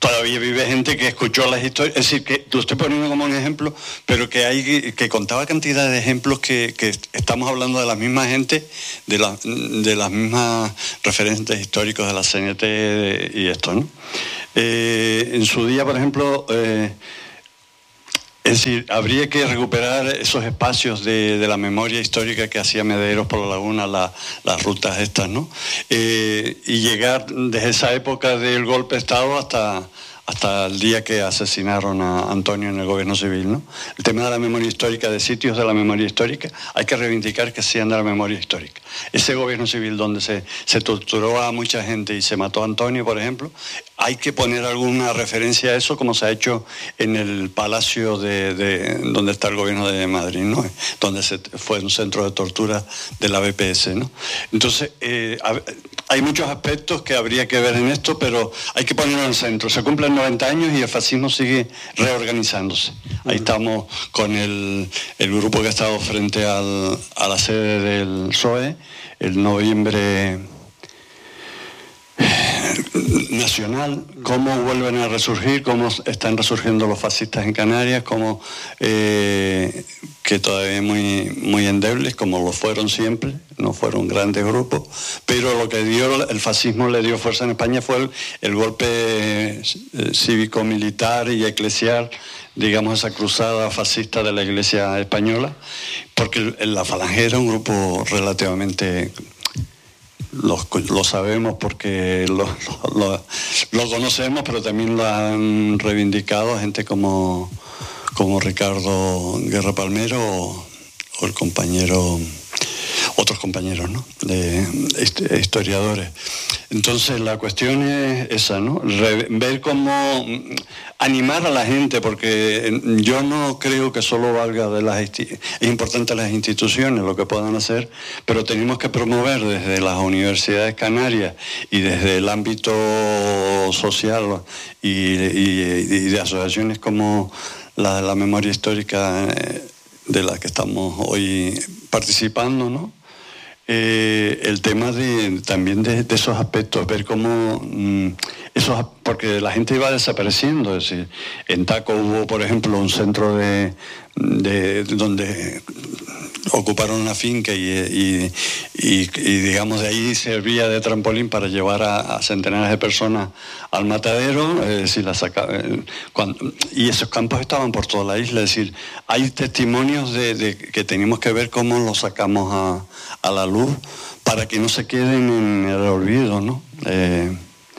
todavía vive gente que escuchó las historias, es decir, que lo estoy poniendo como un ejemplo, pero que hay que contaba cantidad de ejemplos que, que estamos hablando de la misma gente, de, la, de las mismas referentes históricos de la C N T de, y esto, ¿no? Eh, en su día, por ejemplo, eh, es decir, habría que recuperar esos espacios de, de la memoria histórica que hacía Mederos por la Laguna, la, las rutas estas, ¿no? Eh, y llegar desde esa época del golpe de Estado hasta, hasta el día que asesinaron a Antonio en el gobierno civil, ¿no? El tema de la memoria histórica, de sitios de la memoria histórica, hay que reivindicar que sean de la memoria histórica. Ese gobierno civil donde se, se torturó a mucha gente y se mató a Antonio, por ejemplo, hay que poner alguna referencia a eso, como se ha hecho en el palacio de, de donde está el gobierno de Madrid, ¿no? Donde se, fue un centro de tortura de la B P S, ¿no? Entonces, eh, hay muchos aspectos que habría que ver en esto, pero hay que ponerlo en el centro. Se cumplen noventa años y el fascismo sigue reorganizándose. Ahí estamos con el, el grupo que ha estado frente al, a la sede del P S O E, el noviembre nacional, cómo vuelven a resurgir, cómo están resurgiendo los fascistas en Canarias, cómo eh, que todavía muy, muy endebles, como lo fueron siempre, no fueron grandes grupos, pero lo que dio el fascismo le dio fuerza en España fue el, el golpe cívico-militar y eclesial, digamos, esa cruzada fascista de la Iglesia española, porque la Falange era un grupo relativamente... Lo, lo sabemos porque lo, lo, lo conocemos, pero también lo han reivindicado gente como, como Ricardo Guerra Palmero o, o el compañero, otros compañeros, ¿no? De historiadores. Entonces la cuestión es esa, ¿no? Re, ver cómo animar a la gente, porque yo no creo que solo valga de las es importante las instituciones lo que puedan hacer, pero tenemos que promover desde las universidades canarias y desde el ámbito social y, y, y de asociaciones como la de la memoria histórica de la que estamos hoy participando, ¿no? Eh, el tema de, también de, de esos aspectos, ver cómo mmm, esos, porque la gente iba desapareciendo, es decir, en Taco hubo, por ejemplo, un centro de, de, de donde ocuparon una finca y, y, y, y digamos de ahí servía de trampolín para llevar a, a centenares de personas al matadero, es decir, la saca, cuando, y esos campos estaban por toda la isla, es decir, hay testimonios de, de que tenemos que ver cómo los sacamos a, a la luz para que no se queden en el olvido, ¿no? Eh,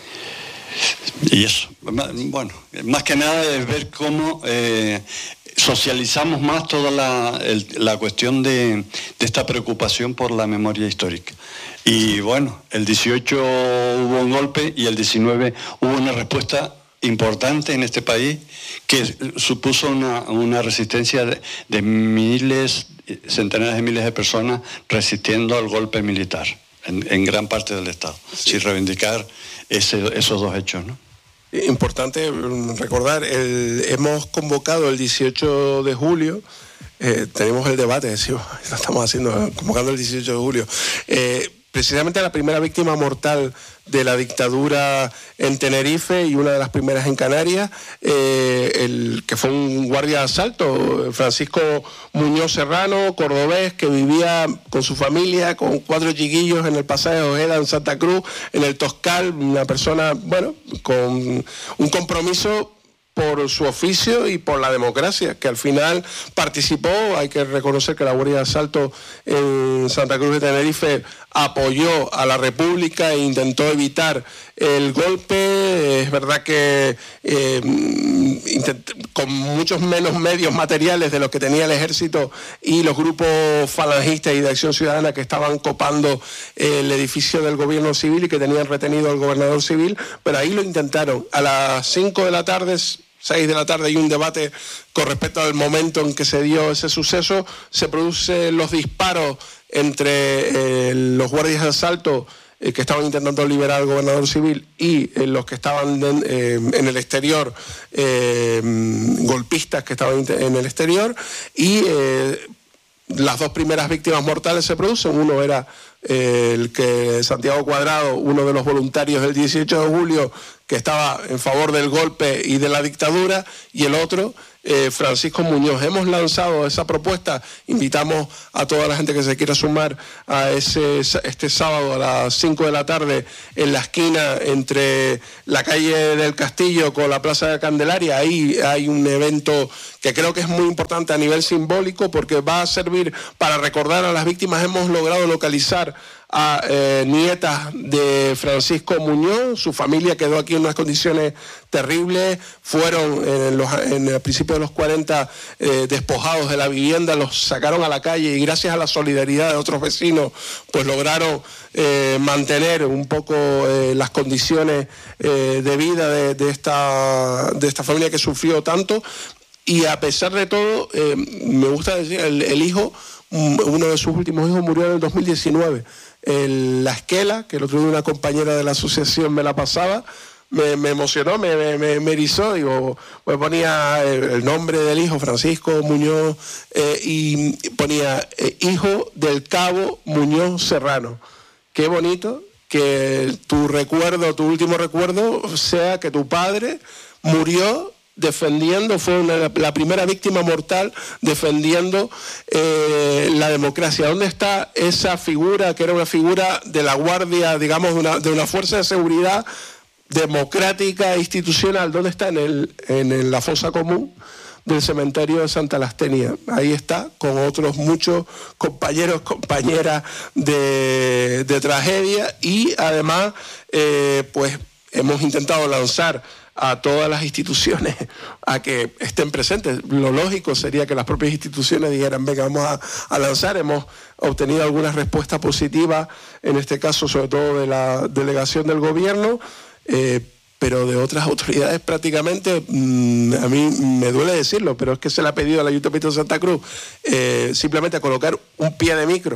y eso, bueno, más que nada es ver cómo eh, socializamos más toda la, el, la cuestión de, de esta preocupación por la memoria histórica. Y bueno, el dieciocho hubo un golpe y el diecinueve hubo una respuesta importante en este país que supuso una, una resistencia de, de miles, centenares de miles de personas resistiendo al golpe militar en, en gran parte del Estado. Sí. Sin reivindicar ese, esos dos hechos, ¿no? Importante recordar, el, hemos convocado el dieciocho de julio, eh, tenemos el debate, decimos, lo estamos haciendo, convocando el dieciocho de julio, eh, precisamente la primera víctima mortal de la dictadura en Tenerife y una de las primeras en Canarias, eh, el que fue un guardia de asalto, Francisco Muñoz Serrano, cordobés, que vivía con su familia, con cuatro chiquillos en el pasaje de Ojeda, en Santa Cruz, en el Toscal, una persona, bueno, con un compromiso por su oficio y por la democracia, que al final participó. Hay que reconocer que la Guardia de Asalto en Santa Cruz de Tenerife apoyó a la República e intentó evitar el golpe. Es verdad que eh, con muchos menos medios materiales de los que tenía el ejército y los grupos falangistas y de Acción Ciudadana que estaban copando el edificio del gobierno civil y que tenían retenido al gobernador civil, pero ahí lo intentaron. A las cinco de la tarde, seis de la tarde, hay un debate con respecto al momento en que se dio ese suceso. Se producen los disparos entre eh, los guardias de asalto eh, que estaban intentando liberar al gobernador civil y eh, los que estaban en, eh, en el exterior, eh, golpistas que estaban en el exterior, y eh, las dos primeras víctimas mortales se producen. Uno era eh, el que Santiago Cuadrado, uno de los voluntarios del dieciocho de julio, que estaba en favor del golpe y de la dictadura, y el otro, eh, Francisco Muñoz. Hemos lanzado esa propuesta, invitamos a toda la gente que se quiera sumar a ese este sábado a las cinco de la tarde en la esquina entre la calle del Castillo con la Plaza de Candelaria. Ahí hay un evento que creo que es muy importante a nivel simbólico, porque va a servir para recordar a las víctimas. Hemos logrado localizar a eh, nietas de Francisco Muñoz. Su familia quedó aquí en unas condiciones terribles, fueron en, los, en el principio de los cuarenta eh, despojados de la vivienda, los sacaron a la calle, y gracias a la solidaridad de otros vecinos pues lograron eh, mantener un poco eh, las condiciones eh, de vida de, de, esta, de esta familia que sufrió tanto. Y a pesar de todo, eh, me gusta decir, el, el hijo, uno de sus últimos hijos murió en el dos mil diecinueve. El, la esquela, que el otro día una compañera de la asociación me la pasaba, me, me emocionó, me, me, me erizó. Digo, pues ponía el, el nombre del hijo, Francisco Muñoz, eh, y ponía eh, hijo del cabo Muñoz Serrano. Qué bonito que tu recuerdo, tu último recuerdo, sea que tu padre murió defendiendo, fue una, la primera víctima mortal defendiendo eh, la democracia. ¿Dónde está esa figura, que era una figura de la guardia, digamos, de una, de una fuerza de seguridad democrática e institucional? ¿Dónde está? En, el, en la fosa común del cementerio de Santa Lastenia. Ahí está, con otros muchos compañeros, compañeras de, de tragedia, y además eh, pues hemos intentado lanzar a todas las instituciones a que estén presentes. Lo lógico sería que las propias instituciones dijeran, venga, vamos a, a lanzar. Hemos obtenido algunas respuestas positivas, en este caso sobre todo de la delegación del gobierno, eh, pero de otras autoridades prácticamente, mmm, a mí me duele decirlo, pero es que se le ha pedido al Ayuntamiento de Santa Cruz eh, simplemente a colocar un pie de micro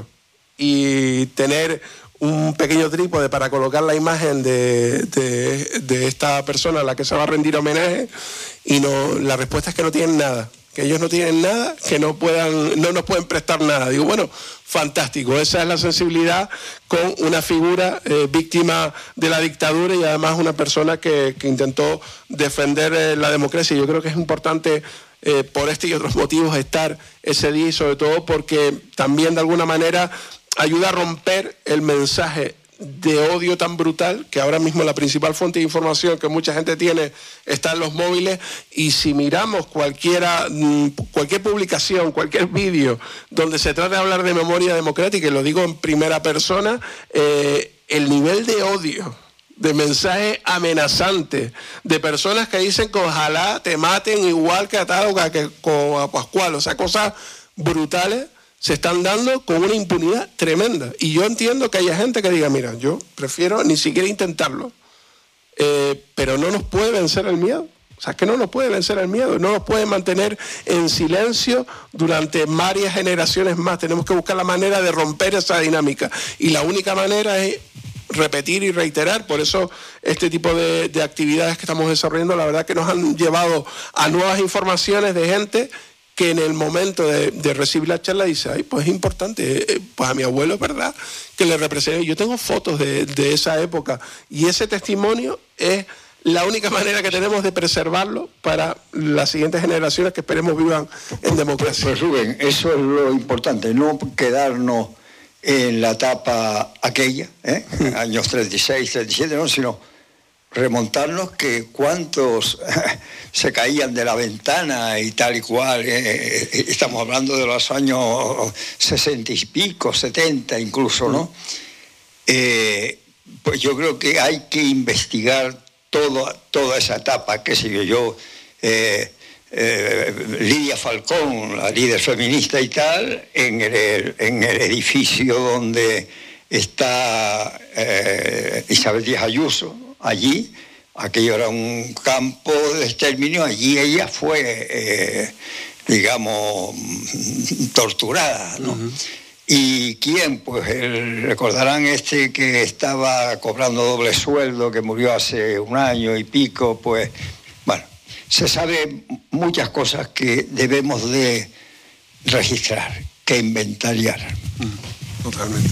y tener un pequeño trípode para colocar la imagen de, de, de esta persona a la que se va a rendir homenaje, y no, la respuesta es que no tienen nada, que ellos no tienen nada, que no puedan, no nos pueden prestar nada. Digo, bueno, fantástico, esa es la sensibilidad con una figura eh, víctima de la dictadura, y además una persona que, que intentó defender eh, la democracia. Yo creo que es importante eh, por este y otros motivos estar ese día, y sobre todo porque también de alguna manera ayuda a romper el mensaje de odio tan brutal, que ahora mismo la principal fuente de información que mucha gente tiene está en los móviles, y si miramos cualquiera, cualquier publicación, cualquier vídeo donde se trata de hablar de memoria democrática, y lo digo en primera persona, eh, el nivel de odio, de mensajes amenazantes, de personas que dicen que ojalá te maten igual que a tal o que a Pascual, o sea, cosas brutales, se están dando con una impunidad tremenda. Y yo entiendo que haya gente que diga, mira, yo prefiero ni siquiera intentarlo, eh, pero no nos puede vencer el miedo. O sea, es que no nos puede vencer el miedo, no nos puede mantener en silencio durante varias generaciones más. Tenemos que buscar la manera de romper esa dinámica, y la única manera es repetir y reiterar. Por eso este tipo de, de actividades que estamos desarrollando, la verdad que nos han llevado a nuevas informaciones de gente que en el momento de, de recibir la charla dice, ay, pues es importante, eh, pues a mi abuelo es verdad que le representé. Yo tengo fotos de, de esa época, y ese testimonio es la única manera que tenemos de preservarlo para las siguientes generaciones que esperemos vivan en democracia. Pues, pues Rubén, eso es lo importante, no quedarnos en la etapa aquella, ¿eh? años treinta y seis, treinta y siete, no, sino remontarnos que cuántos se caían de la ventana y tal y cual. Eh, estamos hablando de los años sesenta y pico, setenta incluso, ¿no? Eh, pues yo creo que hay que investigar todo, toda esa etapa, qué sé yo, yo eh, eh, Lidia Falcón, la líder feminista y tal, en el, en el edificio donde está eh, Isabel Díaz Ayuso, allí, aquello era un campo de exterminio, allí ella fue, eh, digamos, torturada, ¿no? Uh-huh. ¿Y quién? Pues el, recordarán este que estaba cobrando doble sueldo, que murió hace un año y pico, pues, bueno, se sabe muchas cosas que debemos de registrar que inventariar. Totalmente.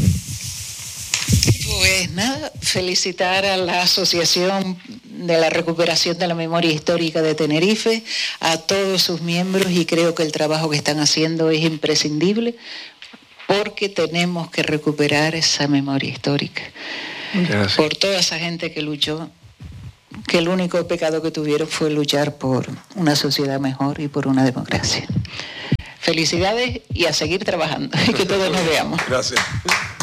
Pues nada, felicitar a la Asociación de la Recuperación de la Memoria Histórica de Tenerife, a todos sus miembros, y creo que el trabajo que están haciendo es imprescindible porque tenemos que recuperar esa memoria histórica. Gracias. Por toda esa gente que luchó, que el único pecado que tuvieron fue luchar por una sociedad mejor y por una democracia. Felicidades y a seguir trabajando y que todos nos veamos. Gracias.